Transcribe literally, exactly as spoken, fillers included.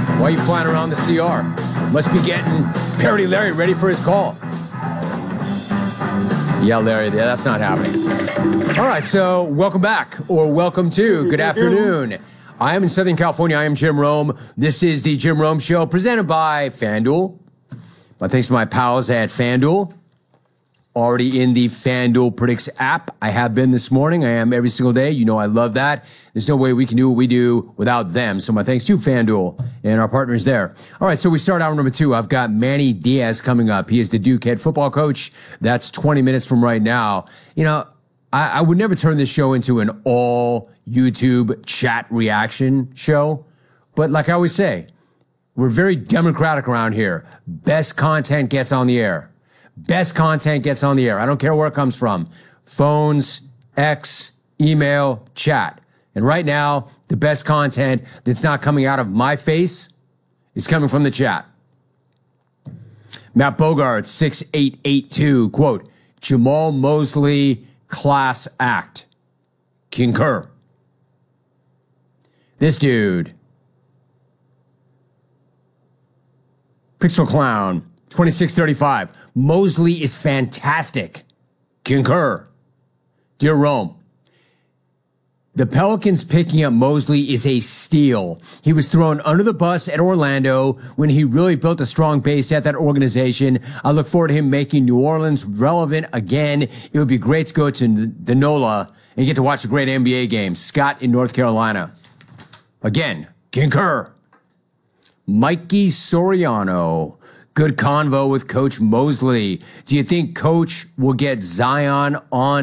Why are you flying around the C R? Must be getting Parody Larry ready for his call. Yeah, Larry, yeah, that's not happening. All right, so welcome back, or welcome to, good afternoon. I am in Southern California. I am Jim Rome. This is the Jim Rome Show, presented by FanDuel. My thanks to my pals at FanDuel. Already in the FanDuel Predicts app. I have been this morning. I am every single day. You know I love that. There's no way we can do what we do without them. So my thanks to FanDuel and our partners there. All right, so we start hour number two. I've got Manny Diaz coming up. He is the Duke head football coach. That's twenty minutes from right now. You know, I, I would never turn this show into an all YouTube chat reaction show. But like I always say, we're very democratic around here. Best content gets on the air. Best content gets on the air. I don't care where it comes from. Phones, X, email, chat. And right now, the best content that's not coming out of my face is coming from the chat. Matt Bogart, six eight eight two, quote, Jamal Mosley, class act. Concur. This dude, Pixel Clown, twenty-six thirty-five. Mosley is fantastic. Concur. Dear Rome, the Pelicans picking up Mosley is a steal. He was thrown under the bus at Orlando when he really built a strong base at that organization. I look forward to him making New Orleans relevant again. It would be great to go to the NOLA and get to watch a great N B A game. Scott in North Carolina. Again, concur. Mikey Soriano. Good convo with Coach Mosley. Do you think Coach will get Zion on